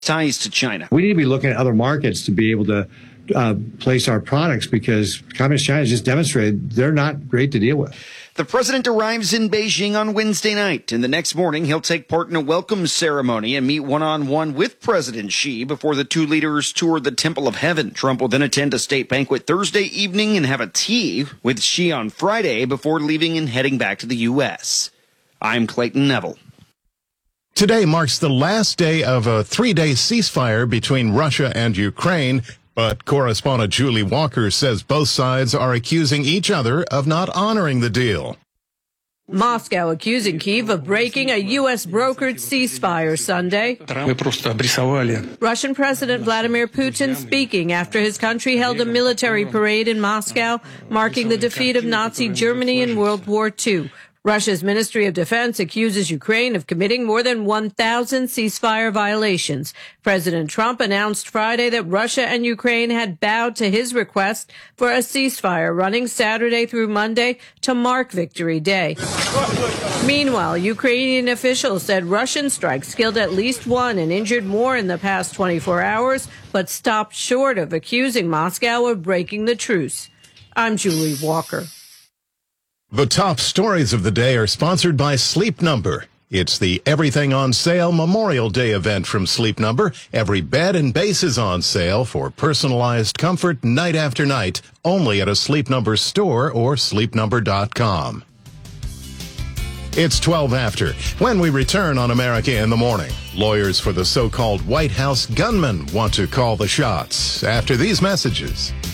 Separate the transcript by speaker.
Speaker 1: ties to China.
Speaker 2: We need to be looking at other markets to be able to place our products, because Communist China has just demonstrated they're not great to deal with.
Speaker 1: The president arrives in Beijing on Wednesday night, and the next morning he'll take part in a welcome ceremony and meet one-on-one with President Xi before the two leaders tour the Temple of Heaven. Trump will then attend a state banquet Thursday evening and have a tea with Xi on Friday before leaving and heading back to the U.S. I'm Clayton Neville.
Speaker 3: Today marks the last day of a 3-day ceasefire between Russia and Ukraine. But correspondent Julie Walker says both sides are accusing each other of not honoring the deal.
Speaker 4: Moscow accusing Kyiv of breaking a U.S.-brokered ceasefire Sunday. Russian President Vladimir Putin speaking after his country held a military parade in Moscow, marking the defeat of Nazi Germany in World War II. Russia's Ministry of Defense accuses Ukraine of committing more than 1,000 ceasefire violations. President Trump announced Friday that Russia and Ukraine had bowed to his request for a ceasefire running Saturday through Monday to mark Victory Day. Meanwhile, Ukrainian officials said Russian strikes killed at least one and injured more in the past 24 hours, but stopped short of accusing Moscow of breaking the truce. I'm Julie Walker.
Speaker 3: The top stories of the day are sponsored by Sleep Number. It's the Everything on Sale Memorial Day event from Sleep Number. Every bed and base is on sale for personalized comfort night after night, only at a Sleep Number store or sleepnumber.com. It's 12 after. When we return on America in the Morning, lawyers for the so-called White House gunman want to call the shots after these messages.